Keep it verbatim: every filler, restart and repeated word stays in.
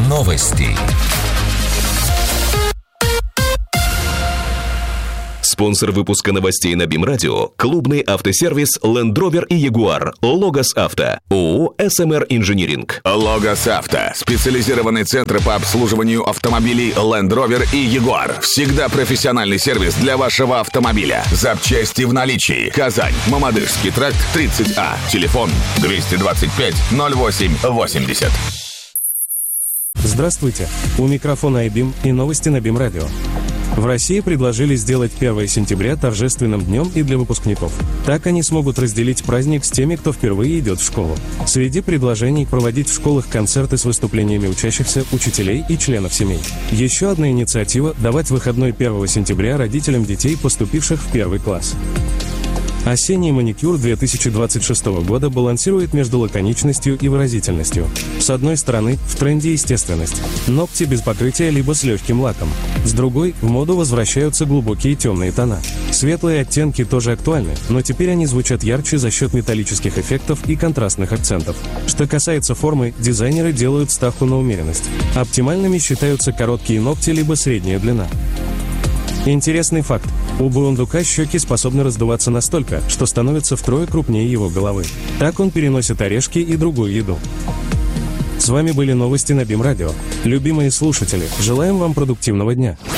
Новости. Спонсор выпуска новостей на БИМ-радио – клубный автосервис Land Rover и Jaguar. Логос Авто. ООО эс эм эр Инжиниринг. Логос Авто. Специализированный центр по обслуживанию автомобилей Land Rover и Jaguar. Всегда профессиональный сервис для вашего автомобиля. Запчасти в наличии. Казань. Мамадышский тракт тридцать А. Телефон двести двадцать пять ноль восемь восемьдесят. Здравствуйте. У микрофона iBeam и новости на БИМ-радио. В России предложили сделать первое сентября торжественным днем и для выпускников. Так они смогут разделить праздник с теми, кто впервые идет в школу. Среди предложений проводить в школах концерты с выступлениями учащихся, учителей и членов семей. Еще одна инициатива – давать выходной первого сентября родителям детей, поступивших в первый класс. Осенний маникюр две тысячи двадцать шестого года балансирует между лаконичностью и выразительностью. С одной стороны, в тренде естественность. Ногти без покрытия либо с легким лаком. С другой, в моду возвращаются глубокие темные тона. Светлые оттенки тоже актуальны, но теперь они звучат ярче за счет металлических эффектов и контрастных акцентов. Что касается формы, дизайнеры делают ставку на умеренность. Оптимальными считаются короткие ногти либо средняя длина. Интересный факт. У бурундука щеки способны раздуваться настолько, что становятся втрое крупнее его головы. Так он переносит орешки и другую еду. С вами были новости на БИМ-радио. Любимые слушатели, желаем вам продуктивного дня.